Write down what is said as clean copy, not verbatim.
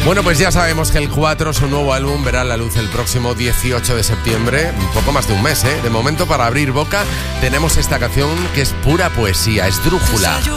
Bueno, pues ya sabemos que el 4, su nuevo álbum, verá la luz el próximo 18 de septiembre, un poco más de un mes, ¿eh? De momento, para abrir boca, tenemos esta canción que es pura poesía, Esdrújula.